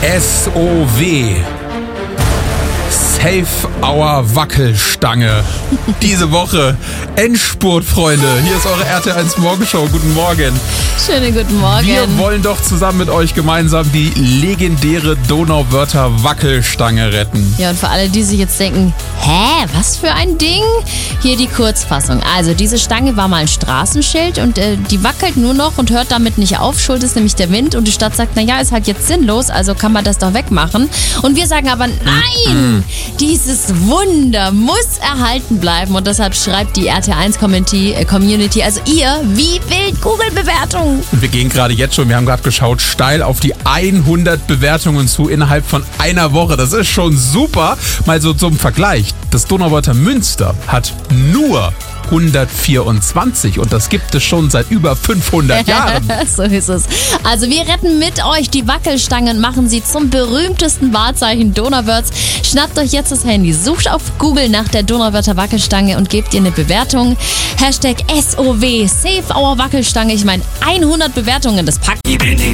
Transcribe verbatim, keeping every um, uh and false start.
S O W. Save Our Wackelstange. Diese Woche Endspurt, Freunde. Hier ist eure R T L eins Morgenshow. Guten Morgen. Schönen guten Morgen. Wir wollen doch zusammen mit euch gemeinsam die legendäre Donauwörther Wackelstange retten. Ja, und für alle, die sich jetzt denken, hä, was für ein Ding? Hier die Kurzfassung. Also, diese Stange war mal ein Straßenschild und äh, die wackelt nur noch und hört damit nicht auf. Schuld ist nämlich der Wind und die Stadt sagt, naja, ist halt jetzt sinnlos, also kann man das doch wegmachen. Und wir sagen aber, nein, dieses Wunder muss erhalten bleiben und deshalb schreibt die R T L eins Community, also ihr, wie wild Google-Bewertungen. Und wir gehen gerade jetzt schon, wir haben gerade geschaut, steil auf die hundert Bewertungen zu innerhalb von einer Woche. Das ist schon super. Mal so zum Vergleich. Das Donauwörther Münster hat nur hundertvierundzwanzig und das gibt es schon seit über fünfhundert Jahren. So ist es. Also wir retten mit euch die Wackelstangen, machen sie zum berühmtesten Wahrzeichen Donauwörths. Schnappt euch jetzt das Handy, sucht auf Google nach der Donauwörther Wackelstange und gebt ihr eine Bewertung. Hashtag S O W, Save Our Wackelstange. Ich meine, hundert Bewertungen, das packt.